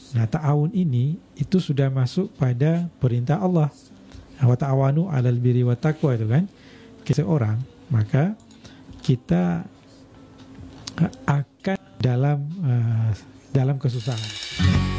Nah, ta'awun ini itu sudah masuk pada perintah Allah. Wa ta'awanu 'alal birri wat taqwa itu kan. Seorang, maka kita akan dalam kesusahan.